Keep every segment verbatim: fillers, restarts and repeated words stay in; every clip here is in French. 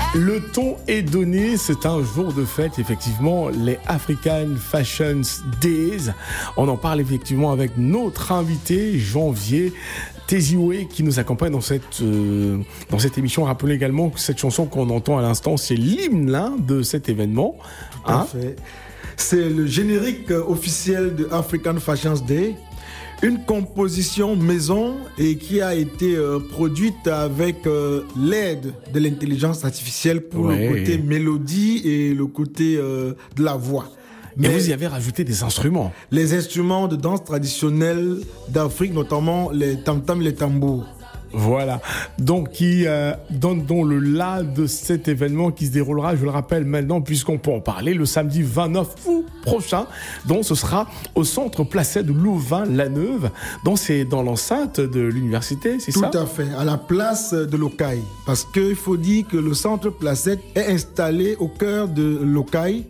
Le ton est donné, c'est un jour de fête, effectivement, les African Fashion Days. On en parle effectivement avec notre invité, Janvier Tezioué, qui nous accompagne dans cette, euh, dans cette émission. Rappelez également que cette chanson qu'on entend à l'instant, c'est l'hymne là, de cet événement. Hein? Parfait. C'est le générique officiel de African Fashion Day. Une composition maison et qui a été euh, produite avec euh, l'aide de l'intelligence artificielle pour ouais. le côté mélodie et le côté euh, de la voix. Mais et vous y avez rajouté des instruments. Les instruments de danse traditionnelle d'Afrique, notamment les tam-tams et les tambours. Voilà, donc qui euh, donne donc le là de cet événement qui se déroulera, je le rappelle maintenant puisqu'on peut en parler, le samedi vingt-neuf août prochain. Donc ce sera au centre Placet de Louvain-la-Neuve. Donc c'est dans l'enceinte de l'université, c'est Tout ça? Tout à fait, à la place de Locaille. Parce qu'il faut dire que le centre Placet est installé au cœur de Locaille.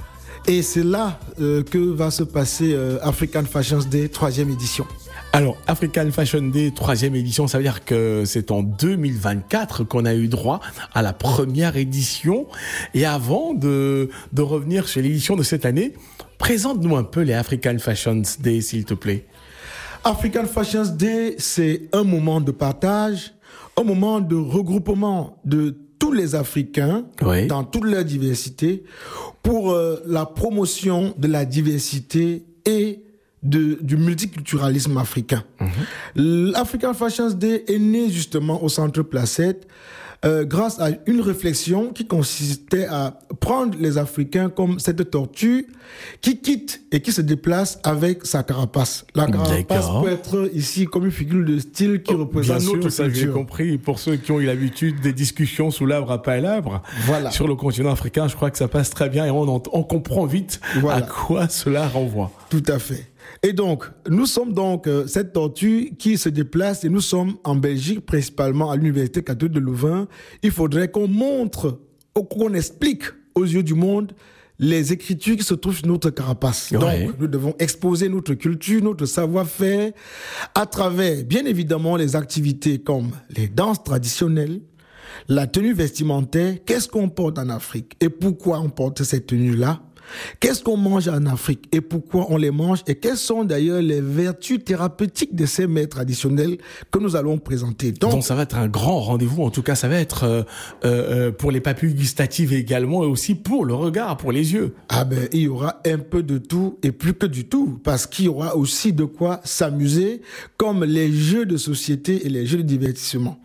Et c'est là euh, que va se passer euh, African Fashion Day, troisième édition. Alors, African Fashion Day, troisième édition, ça veut dire que c'est en deux mille vingt-quatre qu'on a eu droit à la première édition. Et avant de, de revenir sur l'édition de cette année, présente-nous un peu les African Fashion Day, s'il te plaît. African Fashion Day, c'est un moment de partage, un moment de regroupement de tous les Africains, oui. dans toute leur diversité, pour euh, la promotion de la diversité et De, du multiculturalisme africain. Mm-hmm. L'African Fashion Day est né justement au centre Placette euh, grâce à une réflexion qui consistait à prendre les Africains comme cette tortue qui quitte et qui se déplace avec sa carapace. La carapace D'accord. peut être ici comme une figure de style qui oh, représente bien notre sûr, culture. J'ai compris. Pour ceux qui ont eu l'habitude des discussions sous l'arbre à palabre voilà. sur le continent africain, je crois que ça passe très bien et on, en, on comprend vite voilà. à quoi cela renvoie. Tout à fait. Et donc, nous sommes donc euh, cette tortue qui se déplace et nous sommes en Belgique, principalement à l'Université catholique de Louvain. Il faudrait qu'on montre, qu'on explique aux yeux du monde les écritures qui se trouvent sur notre carapace. Ouais. Donc, nous devons exposer notre culture, notre savoir-faire à travers, bien évidemment, les activités comme les danses traditionnelles, la tenue vestimentaire. Qu'est-ce qu'on porte en Afrique et pourquoi on porte cette tenue-là? Qu'est-ce qu'on mange en Afrique et pourquoi on les mange et quelles sont d'ailleurs les vertus thérapeutiques de ces mets traditionnels que nous allons présenter. Donc, Donc ça va être un grand rendez-vous, en tout cas ça va être euh, euh, pour les papilles gustatives également et aussi pour le regard, pour les yeux. Ah ben il y aura un peu de tout et plus que du tout parce qu'il y aura aussi de quoi s'amuser comme les jeux de société et les jeux de divertissement.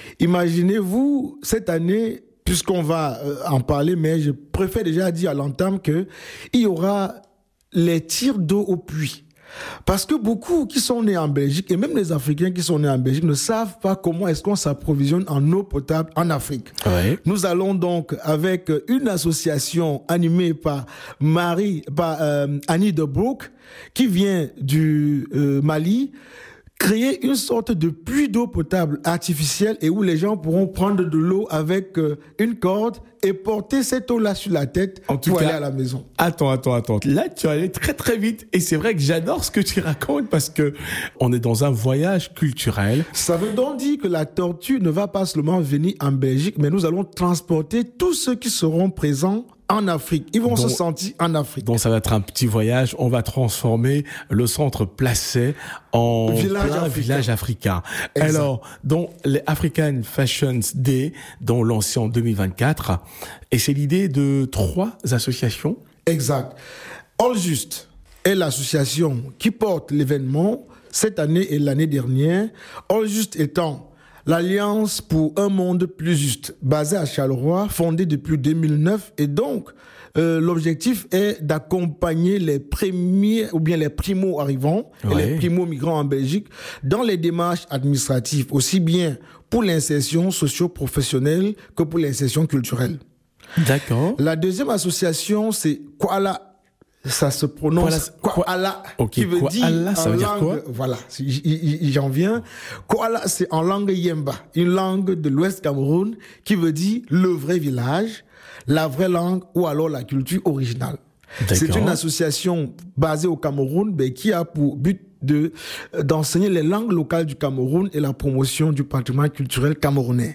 Imaginez-vous cette année, puisqu'on va euh, en parler, mais je préfère déjà dire à l'entame qu'il y aura les tirs d'eau au puits. Parce que beaucoup qui sont nés en Belgique, et même les Africains qui sont nés en Belgique, ne savent pas comment est-ce qu'on s'approvisionne en eau potable en Afrique. Ouais. Nous allons donc, avec une association animée par Marie, par euh, Annie de Broek, qui vient du euh, Mali, créer une sorte de puits d'eau potable artificielle et où les gens pourront prendre de l'eau avec euh, une corde et porter cette eau-là sur la tête en pour cas, aller à la maison. Attends, attends, attends. Là, tu es allé très, très vite. Et c'est vrai que j'adore ce que tu racontes parce que on est dans un voyage culturel. Ça veut donc dire que la tortue ne va pas seulement venir en Belgique, mais nous allons transporter tous ceux qui seront présents en Afrique. Ils vont donc, se sentir en Afrique. Donc ça va être un petit voyage. On va transformer le centre Placet en village plein africain. village africain. Exact. Alors, donc les African Fashion Day, dont lancé en deux mille vingt-quatre, et c'est l'idée de trois associations. Exact. All Just est l'association qui porte l'événement cette année et l'année dernière. All Just étant l'Alliance pour un monde plus juste, basée à Charleroi, fondée depuis deux mille neuf. Et donc, euh, l'objectif est d'accompagner les premiers ou bien les primo-arrivants ouais. et les primo-migrants en Belgique dans les démarches administratives, aussi bien pour l'insertion socio-professionnelle que pour l'insertion culturelle. D'accord. La deuxième association, c'est Koala. Ça se prononce Koala, okay. qui veut Koala, dire ça en veut dire langue, quoi? Voilà, j'en viens. Koala, c'est en langue Yemba, une langue de l'Ouest Cameroun qui veut dire le vrai village, la vraie langue ou alors la culture originale. D'accord. C'est une association basée au Cameroun mais qui a pour but de d'enseigner les langues locales du Cameroun et la promotion du patrimoine culturel camerounais.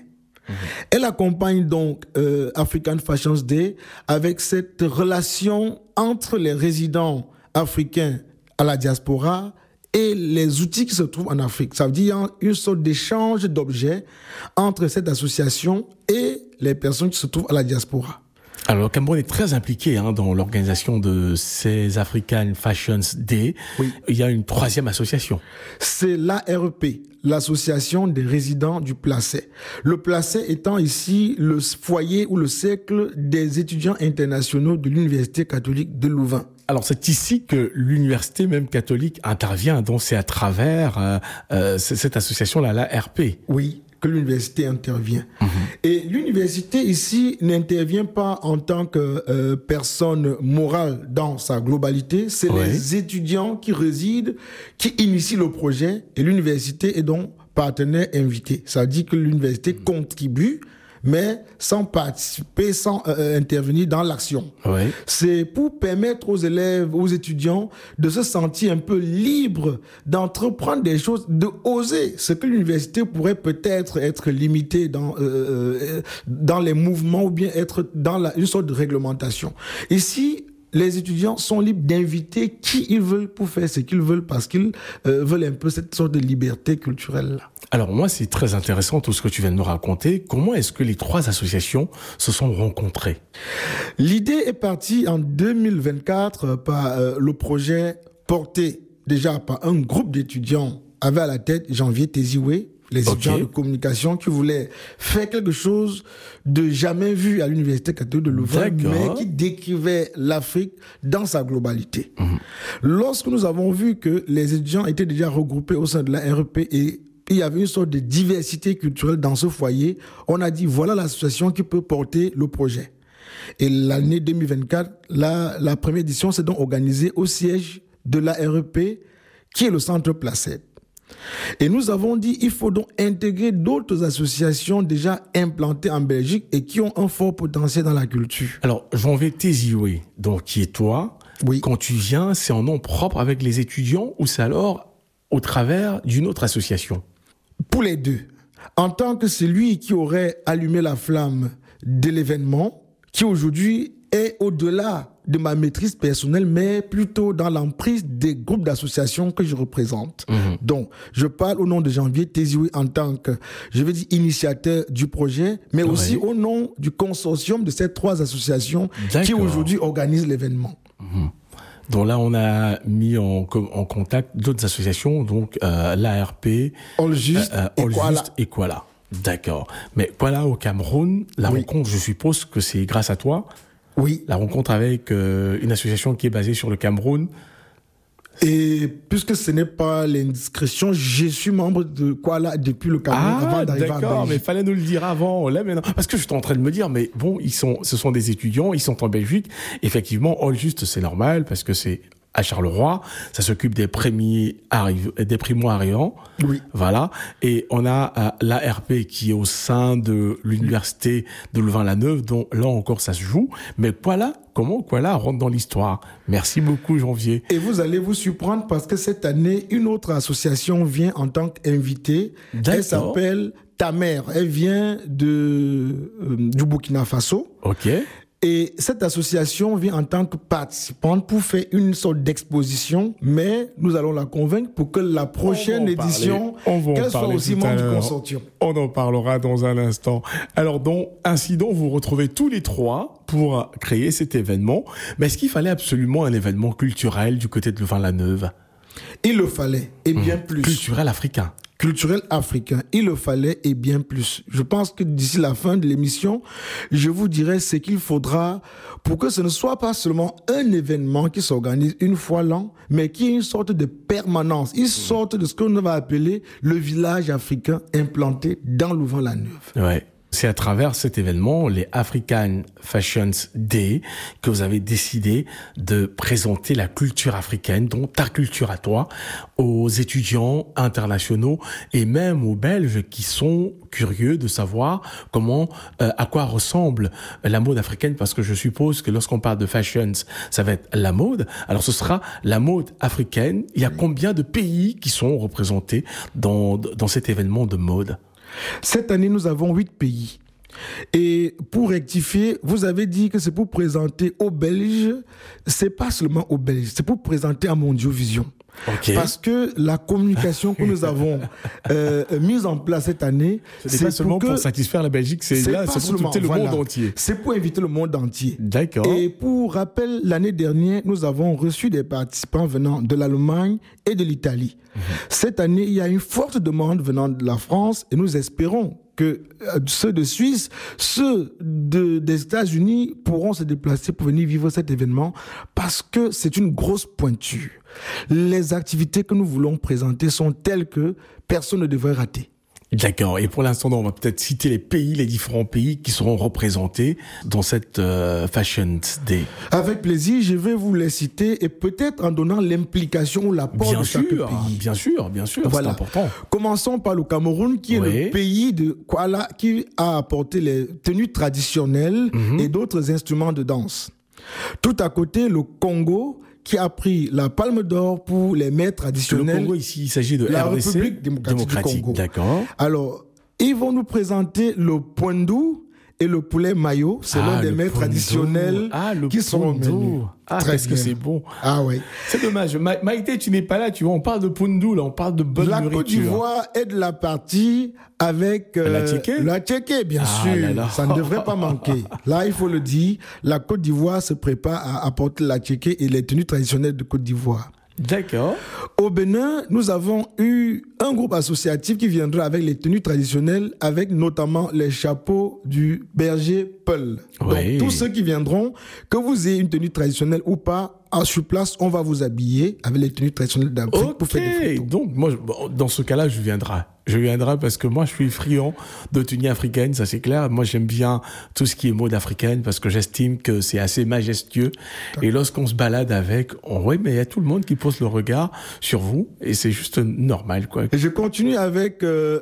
Mmh. Elle accompagne donc euh, African Fashions Day avec cette relation entre les résidents africains à la diaspora et les outils qui se trouvent en Afrique. Ça veut dire une sorte d'échange d'objets entre cette association et les personnes qui se trouvent à la diaspora. Alors, le Cameroun est très impliqué hein, dans l'organisation de ces African Fashions Day. Oui. Il y a une troisième association. C'est l'A R P, l'association des résidents du Placet. Le Placet étant ici le foyer ou le cercle des étudiants internationaux de l'Université catholique de Louvain. Alors, c'est ici que l'université même catholique intervient, donc c'est à travers euh, euh, cette association-là, l'A R P. Oui, que l'université intervient. Mmh. Et l'université ici n'intervient pas en tant que euh, personne morale dans sa globalité, c'est ouais. les étudiants qui résident, qui initient le projet, et l'université est donc partenaire invité. Ça dit que l'université mmh. contribue, mais sans participer, sans euh, intervenir dans l'action. Ouais. C'est pour permettre aux élèves, aux étudiants de se sentir un peu libres d'entreprendre des choses, de oser. Ce que l'université pourrait peut-être être limitée dans euh, dans les mouvements ou bien être dans la, une sorte de réglementation. Ici, les étudiants sont libres d'inviter qui ils veulent pour faire ce qu'ils veulent parce qu'ils euh, veulent un peu cette sorte de liberté culturelle. Alors moi, c'est très intéressant tout ce que tu viens de me raconter. Comment est-ce que les trois associations se sont rencontrées ? L'idée est partie en deux mille vingt-quatre par euh, le projet porté déjà par un groupe d'étudiants avec à la tête Janvier Tézioué, les étudiants okay. de communication qui voulaient faire quelque chose de jamais vu à l'Université catholique de Louvain, mais qui décrivait l'Afrique dans sa globalité. Mmh. Lorsque nous avons vu que les étudiants étaient déjà regroupés au sein de la R E P et il y avait une sorte de diversité culturelle dans ce foyer, on a dit voilà l'association qui peut porter le projet. Et l'année deux mille vingt-quatre, la, la première édition s'est donc organisée au siège de la R E P, qui est le centre Placet. Et nous avons dit il faut donc intégrer d'autres associations déjà implantées en Belgique et qui ont un fort potentiel dans la culture. Alors, Janvier Tézioué, donc qui est toi, oui. Quand tu viens, c'est en nom propre avec les étudiants ou c'est alors au travers d'une autre association ? Pour les deux. En tant que celui qui aurait allumé la flamme de l'événement, qui aujourd'hui est au-delà de ma maîtrise personnelle, mais plutôt dans l'emprise des groupes d'associations que je représente. Mmh. Donc, je parle au nom de Janvier Tézioué en tant que, je veux dire, initiateur du projet, mais ouais. aussi au nom du consortium de ces trois associations D'accord. qui aujourd'hui organisent l'événement. Mmh. Donc là, on a mis en, en contact d'autres associations, donc euh, l'A R P, All Just euh, euh, All et Juste et Kuala. D'accord. Mais Kuala au Cameroun, la oui. rencontre, je suppose que c'est grâce à toi. Oui. La rencontre avec euh, une association qui est basée sur le Cameroun. Et puisque ce n'est pas l'indiscrétion, je suis membre de Kuala depuis le Cameroun ah, avant d'arriver à Belgique. D'accord, mais fallait nous le dire avant. Là, maintenant, parce que je suis en train de me dire, mais bon, ils sont, ce sont des étudiants, ils sont en Belgique. Effectivement, All Just, c'est normal parce que c'est à Charleroi, ça s'occupe des premiers arrivants, des primo-arrivants. Oui. Voilà. Et on a euh, l'A R P qui est au sein de l'université de Louvain-la-Neuve, dont là encore ça se joue. Mais voilà, comment voilà rentre dans l'histoire. Merci beaucoup, Janvier. Et vous allez vous surprendre parce que cette année, une autre association vient en tant qu'invitée. D'accord. Elle s'appelle Ta Mère. Elle vient de, euh, du Burkina Faso. OK. Et cette association vient en tant que participante pour faire une sorte d'exposition, mais nous allons la convaincre pour que la prochaine édition, qu'elle soit aussi membre du consortium. On en parlera dans un instant. Alors donc, ainsi donc, vous retrouvez tous les trois pour créer cet événement. Mais est-ce qu'il fallait absolument un événement culturel du côté de Louvain-la-Neuve ? Il le fallait, et bien mmh. plus. Culturel africain. Culturel africain, il le fallait et bien plus. Je pense que d'ici la fin de l'émission, je vous dirai ce qu'il faudra pour que ce ne soit pas seulement un événement qui s'organise une fois l'an, mais qui ait une sorte de permanence, une sorte de ce qu'on va appeler le village africain implanté dans Louvain-la-Neuve. Ouais. C'est à travers cet événement, les African Fashions Day, que vous avez décidé de présenter la culture africaine, donc ta culture à toi, aux étudiants internationaux et même aux Belges qui sont curieux de savoir comment, euh, à quoi ressemble la mode africaine, parce que je suppose que lorsqu'on parle de fashions, ça va être la mode. Alors ce sera la mode africaine. Il y a combien de pays qui sont représentés dans, dans cet événement de mode ? Cette année, nous avons huit pays. Et pour rectifier, vous avez dit que c'est pour présenter aux Belges, c'est pas seulement aux Belges, c'est pour présenter à Mondiovision. Okay. Parce que la communication que nous avons euh, mise en place cette année, c'est pas seulement pour, que, pour satisfaire la Belgique, c'est, c'est là, c'est pour inviter le voilà, monde entier. C'est pour inviter le monde entier. D'accord. Et pour rappel, l'année dernière, nous avons reçu des participants venant de l'Allemagne et de l'Italie. Mmh. Cette année, il y a une forte demande venant de la France et nous espérons que ceux de Suisse, ceux de, des États-Unis pourront se déplacer pour venir vivre cet événement parce que c'est une grosse pointure. Les activités que nous voulons présenter sont telles que personne ne devrait rater. D'accord. Et pour l'instant, on va peut-être citer les pays, les différents pays qui seront représentés dans cette euh, Fashion Day. Avec plaisir, je vais vous les citer et peut-être en donnant l'implication ou l'apport bien de sûr, chaque pays. Bien sûr, bien sûr, voilà. C'est important. Commençons par le Cameroun, qui oui. est le pays de Kuala, qui a apporté les tenues traditionnelles mm-hmm. et d'autres instruments de danse. Tout à côté, le Congo, qui a pris la palme d'or pour les mets traditionnels. Le Congo, ici, il s'agit de la R D C, République démocratique, démocratique du Congo. D'accord. Alors, ils vont nous présenter le poindou et le poulet mayo. C'est ah, l'un des mets traditionnels ah, le qui sont au menu. Ah, qu'est-ce que c'est bon. Ah oui. C'est dommage. Ma- Maïté, tu n'es pas là, tu vois. On parle de poundou, là. On parle de bonne la nourriture. La Côte d'Ivoire est de la partie avec euh, la tchéké. La tchéké, bien ah, sûr. Là, là. Ça ne devrait pas manquer. Là, il faut le dire. La Côte d'Ivoire se prépare à apporter la tchéké et les tenues traditionnelles de Côte d'Ivoire. D'accord. Au Bénin, nous avons eu un groupe associatif qui viendra avec les tenues traditionnelles, avec notamment les chapeaux du berger Peul. Oui. Donc, tous ceux qui viendront, que vous ayez une tenue traditionnelle ou pas, sur place, on va vous habiller avec les tenues traditionnelles d'Afrique okay. pour faire des photos. Donc, moi, dans ce cas-là, je viendrai. Je viendrai parce que moi, je suis friand de tenues africaines, ça c'est clair. Moi, j'aime bien tout ce qui est mode africaine parce que j'estime que c'est assez majestueux. D'accord. Et lorsqu'on se balade avec, on, ouais, mais il y a tout le monde qui pose le regard sur vous et c'est juste normal, quoi. Et je continue avec euh,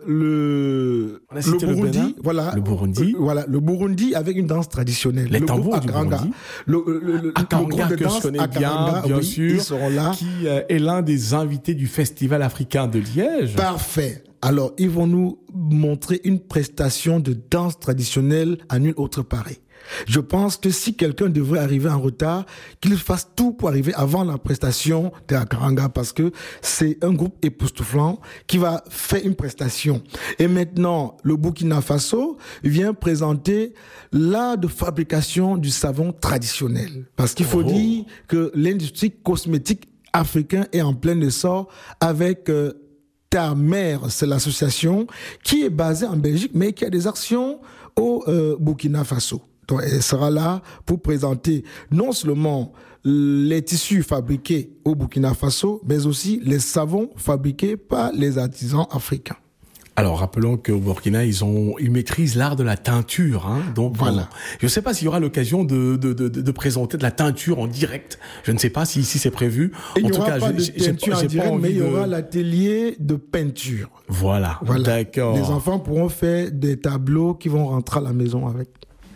le, le Burundi. Le voilà. Le Burundi. Euh, voilà. Le Burundi avec une danse traditionnelle. Les le tambours du Burundi. Le, le, le, le, Akaranga, le groupe de que danse je connais Akaranga, bien, bien oui, sûr. Ils seront là. Qui euh, est l'un des invités du Festival africain de Liège. Parfait. Alors, ils vont nous montrer une prestation de danse traditionnelle à nul autre pareil. Je pense que si quelqu'un devrait arriver en retard, qu'il fasse tout pour arriver avant la prestation de Akaranga parce que c'est un groupe époustouflant qui va faire une prestation. Et maintenant, le Burkina Faso vient présenter l'art de fabrication du savon traditionnel. Parce qu'il faut oh. dire que l'industrie cosmétique africaine est en plein essor avec... Euh, Ta mère, c'est l'association qui est basée en Belgique, mais qui a des actions au euh, Burkina Faso. Donc, elle sera là pour présenter non seulement les tissus fabriqués au Burkina Faso, mais aussi les savons fabriqués par les artisans africains. Alors, rappelons qu'au Burkina, ils ont, ils maîtrisent l'art de la teinture, hein. Donc, voilà. On, je ne sais pas s'il y aura l'occasion de, de, de, de présenter de la teinture en direct. Je ne sais pas si ici c'est prévu. Il en n'y tout aura cas, pas j'ai, de teinture j'ai, en direct, mais il y de... aura l'atelier de peinture. Voilà. voilà. D'accord. Les enfants pourront faire des tableaux qui vont rentrer à la maison avec.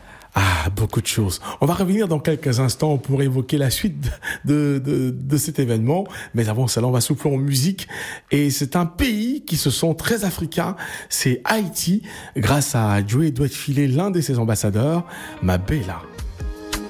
Ah, beaucoup de choses. On va revenir dans quelques instants pour évoquer la suite de, de, de cet événement. Mais avant cela, on va souffler en musique. Et c'est un pays qui se sent très africain. C'est Haïti. Grâce à Joey Douet-Filé, l'un de ses ambassadeurs, Mabela.